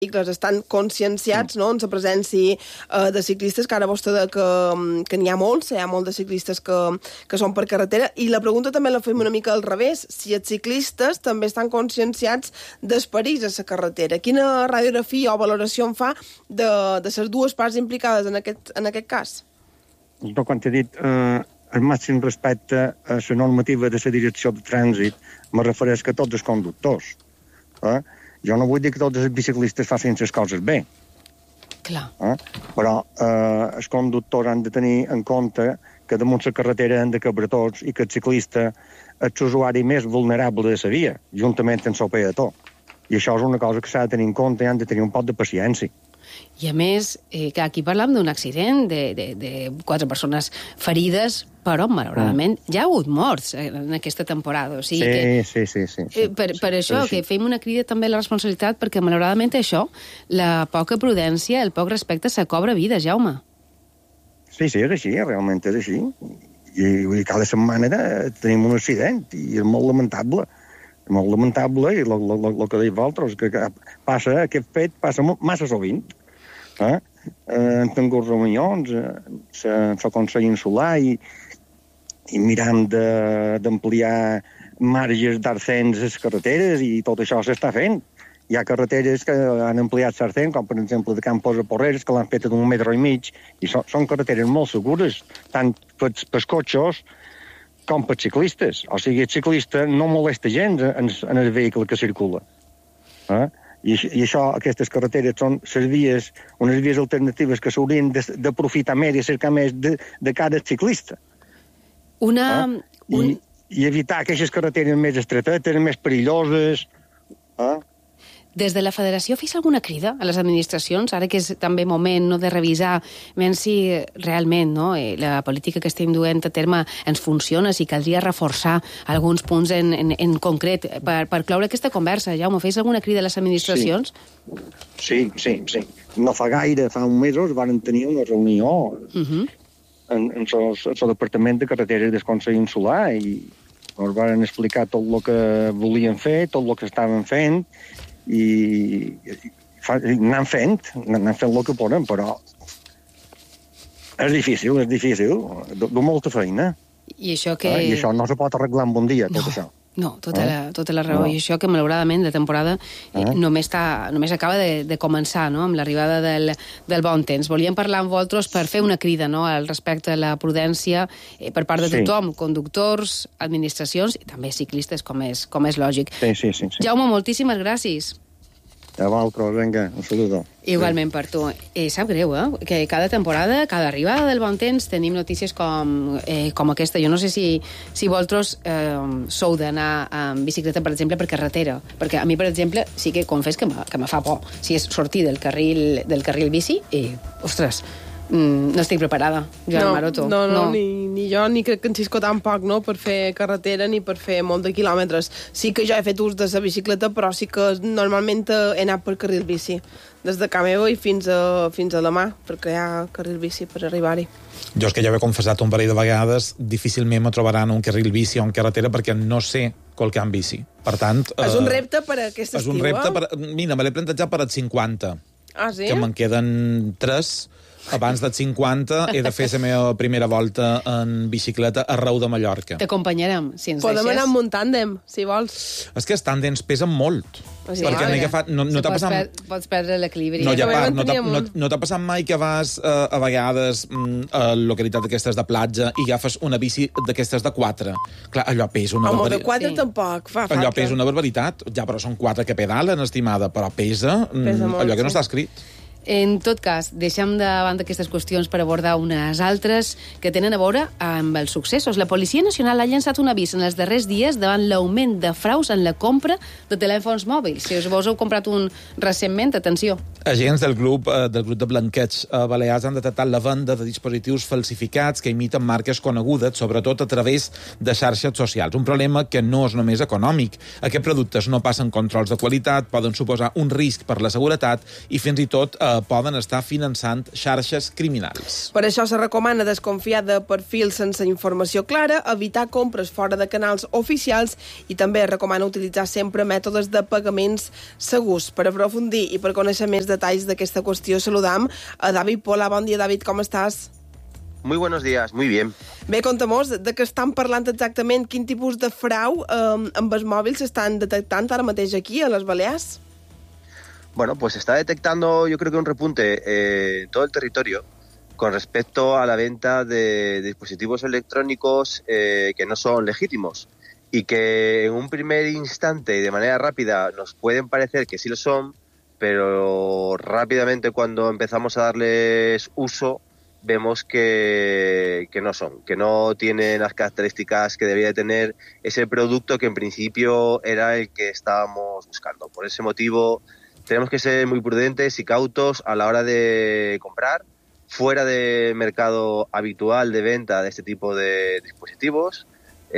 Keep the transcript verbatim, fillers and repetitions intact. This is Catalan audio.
vehicles estan conscienciats, no?, en la presència eh, de ciclistes, que ara vostè de que, que n'hi ha molts, hi ha molts de ciclistes que, que són per carretera, i la pregunta també la fem una mica al revés, si els ciclistes també estan conscienciats dels perills a la carretera. Quina radiografia o valoració en fa de, de les dues parts implicades en aquest, en aquest cas? No, quan t'he dit eh, el màxim respecte a la normativa de la direcció de trànsit, me refereix que tots els conductors, eh? Jo no vull dir que tots els biciclistes facin les coses bé. Clar. Eh? Però eh, els conductors han de tenir en compte que damunt la carretera han de cabre tots i que el ciclista és l'usuari més vulnerable de la via, juntament amb el peató. I això és una cosa que s'ha de tenir en compte i han de tenir un poc de paciència. I a més, eh, que aquí parlam d'un accident de, de, de quatre persones ferides, però, malauradament, mm. ja ha hagut morts en aquesta temporada. O sigui sí, que, sí, sí, sí, sí. Eh, per, per sí, això, sí. que fem una crida també a la responsabilitat, perquè, malauradament, això, la poca prudència, el poc respecte, se cobra vida, Jaume. Sí, sí, és així, realment és així. I, i cada setmana tenim un accident, i és molt lamentable. Molt lamentable, i el que diu vosaltres, que, que passa, aquest fet passa massa sovint. Eh? Eh, hem tingut reunions, eh, la Consell Insular, i, i miram d'ampliar marges d'arcens a les carreteres, i tot això s'està fent. Hi ha carreteres que han ampliat l'arcens, com per exemple de Campos a Porreres, que l'han fet d'un metre i mig, i so, són carreteres molt segures, tant pels, pels cotxes com pels ciclistes. O sigui, el ciclista no molesta gens en, en el vehicle que circula. Eh? I, I això, aquestes carreteres són les vies, unes vies alternatives que s'haurien d'aprofitar més i cercar més de, de cada ciclista. Una... Eh? I, un... I evitar aquestes carreteres més estretetes, més perilloses. Eh? Des de la Federació fes alguna crida a les administracions, ara que és també moment, no, de revisar ben si realment, no, eh, la política que estem duent a terme ens funciona, si caldria reforçar alguns punts en, en, en concret per, per cloure aquesta conversa. Jaume, fes alguna crida a les administracions? Sí, sí, sí. sí. No fa gaire, fa uns mesos, van tenir una reunió uh-huh. en, en el Departament de Carreteres del Consell Insular, i ens van explicar tot el que volien fer, tot el que estaven fent, i, i anant fent, anant fent el que poden, però és difícil, és difícil, du molta feina. I això que... Eh? I això no se pot arreglar en un dia, tot no. això. No, tota, eh? la, tota la raó. No. I això que, malauradament, la temporada eh? només, està, només acaba de, de començar, no?, amb l'arribada del, del bon temps. Volíem parlar amb vosaltres per fer una crida, no?, al respecte a la prudència eh, per part de sí. tothom, conductors, administracions i també ciclistes, com és, com és lògic. Sí, sí, sí, sí. Jaume, moltíssimes gràcies. A vosaltres, vinga, un saludo. Igualment per tu. Eh, sap greu, eh? Que cada temporada, cada arribada del bon temps, tenim notícies com, eh, com aquesta. Jo no sé si, si vosaltres eh, sou d'anar amb bicicleta, per exemple, per carretera. Perquè a mi, per exemple, sí que confés que me, que me fa por. Si és sortir del carril, del carril bici, i, ostres, mm, no estic preparada, Joan no, Maroto. No, no, no. Ni, ni jo, ni crec que en Xisco tampoc, no?, per fer carretera ni per fer molt de quilòmetres. Sí que jo he fet ús de la bicicleta, però sí que normalment he anat per carril bici, des de casa meva i fins a, fins a la mà, perquè hi ha carril bici per arribar-hi. Jo és que ja ho he confessat un parell de vegades, difícilment me trobaran un carril bici o en carretera perquè no sé colcar en bici. Per tant... És un eh, repte per a aquest estiu, És un repte eh? per... Mira, me l'he plantejat per als cinquanta. Ah, sí? Que me'n queden tres. Abans dels cinquanta he de fer la meva primera volta en bicicleta a Rau de Mallorca. T'acompanyarem, si ens Podem deixes. anar amb un tàndem, si vols. És que els tàndems pesen molt. O sigui, perquè ah, n'he ja. agafat... No, no t'ha pots, passat... per, pots perdre l'equilibri. No, ja També part, en no t'ha teníem no, un. no t'ha passat mai que vas eh, a vegades mm, a localitats d'aquestes de platja i agafes una bici d'aquestes de quatre. Clar, allò pesa una Home, barbaritat. de quatre Sí. tampoc, fa Allò falta. pesa una barbaritat. Ja, però són quatre que pedalen, estimada, però pesa, mm, Pesa molt, allò que no sí. està escrit. En tot cas, deixem davant d'aquestes qüestions per abordar unes altres que tenen a veure amb els successos. La Policia Nacional ha llançat un avís en els darrers dies davant l'augment de fraus en la compra de telèfons mòbils. Si us vos heu comprat un recentment, atenció. Agents del grup, eh, del grup de blanqueig a Balears han detectat la venda de dispositius falsificats que imiten marques conegudes, sobretot a través de xarxes socials. Un problema que no és només econòmic. Aquests productes no passen controls de qualitat, poden suposar un risc per la seguretat i fins i tot eh, poden estar finançant xarxes criminals. Per això se recomana desconfiar de perfils sense informació clara, evitar compres fora de canals oficials i també es recomana utilitzar sempre mètodes de pagaments segurs. Per aprofundir i per conèixer més detalls d'aquesta qüestió, saludam a David Pola. Bon dia, David, com estàs? Muy buenos días, muy bien. Bé, conta'm-nos de què estan parlant exactament, quin tipus de frau eh, amb els mòbils s'estan detectant ara mateix aquí, a les Balears? Bueno, pues se está detectando, yo creo que un repunte eh, en todo el territorio con respecto a la venta de dispositivos electrónicos eh, que no son legítimos y que en un primer instante y de manera rápida nos pueden parecer que sí lo son, pero rápidamente cuando empezamos a darles uso vemos que, que no son, que no tienen las características que debería de tener ese producto que en principio era el que estábamos buscando. Por ese motivo tenemos que ser muy prudentes y cautos a la hora de comprar fuera del mercado habitual de venta de este tipo de dispositivos